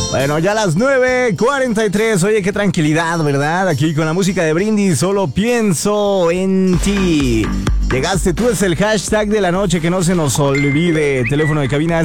Bueno, ya las 9:43. Oye, qué tranquilidad, ¿verdad? Aquí con la música de Brindis, solo pienso en ti. Llegaste tú, es el hashtag de la noche, que no se nos olvide. Teléfono de cabina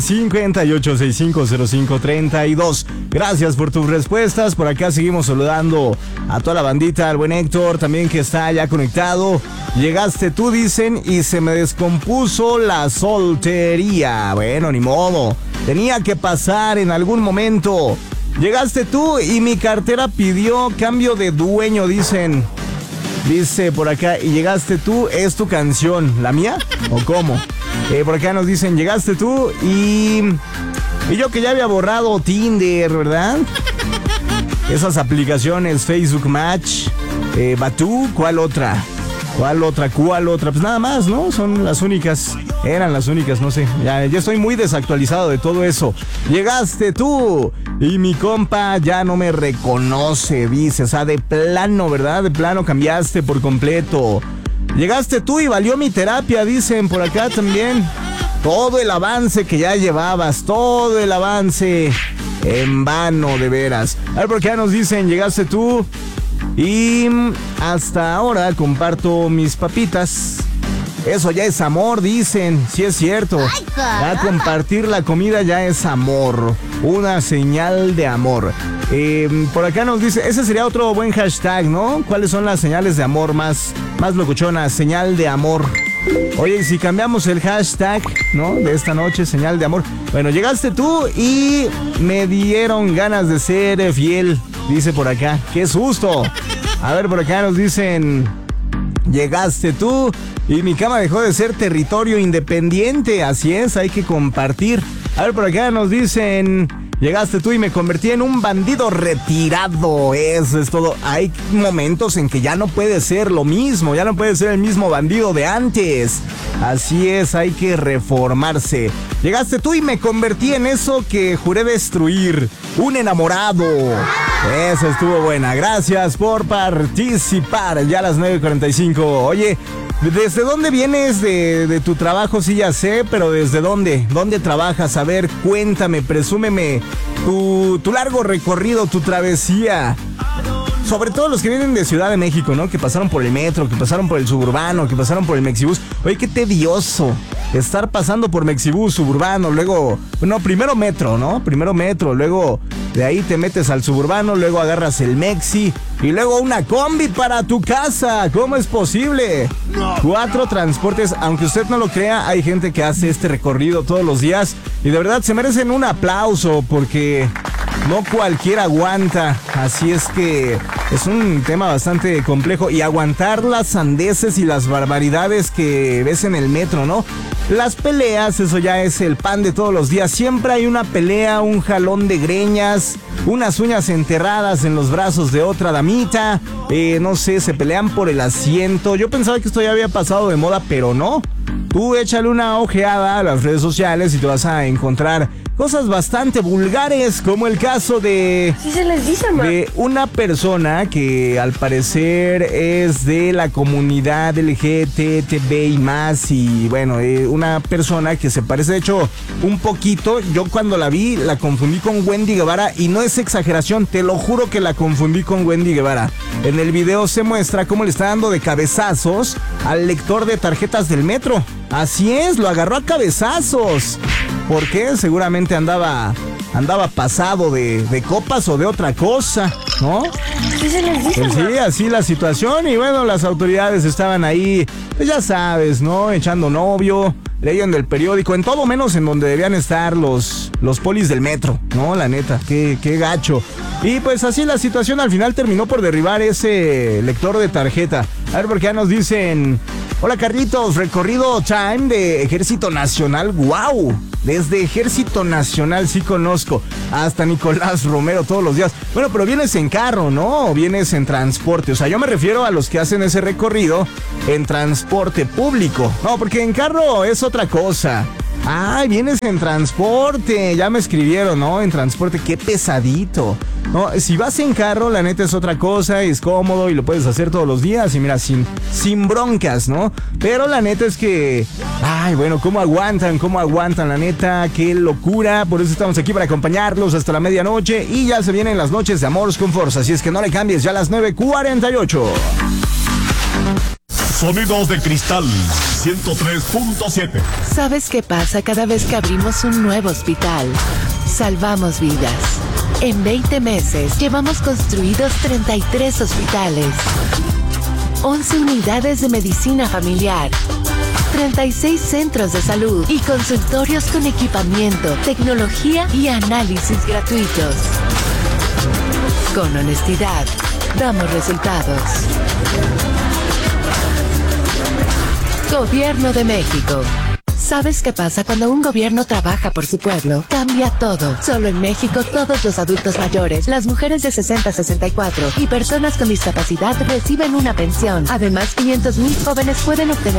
58650532. Gracias por tus respuestas. Por acá seguimos saludando a toda la bandita, al buen Héctor también, que está ya conectado. Llegaste tú, dicen, y se me descompuso la soltería. Bueno, ni modo. Tenía que pasar en algún momento. Llegaste tú y mi cartera pidió cambio de dueño, dicen. Dice por acá, y llegaste tú, es tu canción. ¿La mía? ¿O cómo? Por acá nos dicen, llegaste tú y yo que ya había borrado Tinder, ¿verdad? Esas aplicaciones, Facebook Match, Badoo, ¿cuál otra? ¿Cuál otra? Pues nada más, ¿no? Son las únicas. Eran las únicas, no sé. Ya estoy muy desactualizado de todo eso. Llegaste tú y mi compa ya no me reconoce, dice. O sea, de plano, ¿verdad? De plano cambiaste por completo. Llegaste tú y valió mi terapia, dicen por acá también. Todo el avance que ya llevabas, todo el avance en vano, de veras. A ver, por acá nos dicen, llegaste tú y hasta ahora comparto mis papitas. Eso ya es amor, dicen. Sí es cierto. Ya compartir la comida ya es amor. Una señal de amor. Por acá nos dice, ese sería otro buen hashtag, ¿no? ¿Cuáles son las señales de amor más locuchonas? Señal de amor. Oye, si cambiamos el hashtag, ¿no? De esta noche, señal de amor. Bueno, llegaste tú y me dieron ganas de ser fiel, dice por acá. ¡Qué susto! A ver, por acá nos dicen, llegaste tú y mi cama dejó de ser territorio independiente. Así es, hay que compartir. A ver, por acá nos dicen, llegaste tú y me convertí en un bandido retirado. Eso es todo. Hay momentos en que ya no puede ser lo mismo, ya no puede ser el mismo bandido de antes. Así es, hay que reformarse. Llegaste tú y me convertí en eso que juré destruir. Un enamorado. Esa estuvo buena. Gracias por participar. Ya a las 9:45. Oye, ¿desde dónde vienes de tu trabajo? Sí, ya sé, pero ¿desde dónde? ¿Dónde trabajas? A ver, cuéntame, presúmeme tu largo recorrido, tu travesía. Sobre todo los que vienen de Ciudad de México, ¿no? Que pasaron por el metro, que pasaron por el suburbano, que pasaron por el Mexibús. Oye, qué tedioso estar pasando por Mexibús, suburbano, luego... No, primero metro, ¿no? Primero metro, luego de ahí te metes al suburbano, luego agarras el Mexi y luego una combi para tu casa. ¿Cómo es posible? 4 transportes. Aunque usted no lo crea, hay gente que hace este recorrido todos los días y de verdad se merecen un aplauso porque... no cualquiera aguanta, así es que es un tema bastante complejo. Y aguantar las sandeces y las barbaridades que ves en el metro, ¿no? Las peleas, eso ya es el pan de todos los días. Siempre hay una pelea, un jalón de greñas, unas uñas enterradas en los brazos de otra damita. No sé, se pelean por el asiento. Yo pensaba que esto ya había pasado de moda, pero no. Tú échale una ojeada a las redes sociales y te vas a encontrar cosas bastante vulgares, como el caso de... Sí se les dice, man. De una persona que al parecer es de la comunidad LGTB y más, y bueno, una persona que se parece de hecho un poquito. Yo cuando la vi la confundí con Wendy Guevara y no es exageración, te lo juro que la confundí con Wendy Guevara. En el video se muestra cómo le está dando de cabezazos al lector de tarjetas del metro. Así es, lo agarró a cabezazos. ¿Por qué? Seguramente andaba pasado de copas o de otra cosa, ¿no? Sí se les dice, pues sí, así la situación. Y bueno, las autoridades estaban ahí, pues ya sabes, ¿no? Echando novio, leyendo el periódico, en todo menos en donde debían estar los polis del metro, ¿no? La neta, qué gacho. Y pues así la situación al final terminó por derribar ese lector de tarjeta. A ver, porque ya nos dicen... Hola Carlitos, recorrido time de Ejército Nacional, wow, desde Ejército Nacional sí conozco, hasta Nicolás Romero todos los días. Bueno, pero vienes en carro, ¿no? O vienes en transporte, o sea, yo me refiero a los que hacen ese recorrido en transporte público. No, porque en carro es otra cosa. Ay, vienes en transporte. Ya me escribieron, ¿no? En transporte, qué pesadito. No, si vas en carro, la neta es otra cosa, es cómodo y lo puedes hacer todos los días y mira, sin broncas, ¿no? Pero la neta es que, ay, bueno, ¿cómo aguantan, la neta? Qué locura. Por eso estamos aquí para acompañarlos hasta la medianoche y ya se vienen las noches de Amores con Forza, así es que no le cambies, ya a las 9:48. Sonidos de Cristal 103.7. ¿Sabes qué pasa cada vez que abrimos un nuevo hospital? Salvamos vidas. En 20 meses llevamos construidos 33 hospitales, 11 unidades de medicina familiar, 36 centros de salud y consultorios con equipamiento, tecnología y análisis gratuitos. Con honestidad, damos resultados. Gobierno de México. ¿Sabes qué pasa cuando un gobierno trabaja por su pueblo? Cambia todo. Solo en México todos los adultos mayores, las mujeres de 60 a 64 y personas con discapacidad reciben una pensión. Además, 500,000 jóvenes pueden obtener